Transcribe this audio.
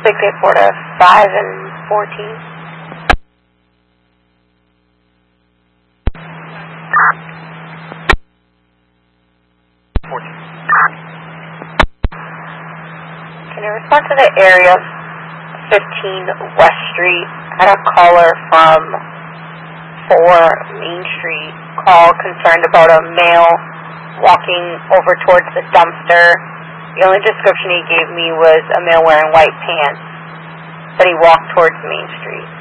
684 to 5 and 14. Can you respond to the area of 15 West Street? I had a caller from 4 Main Street call concerned about a male walking over towards the dumpster. The only description he gave me was a male wearing white pants, but he walked towards Main Street.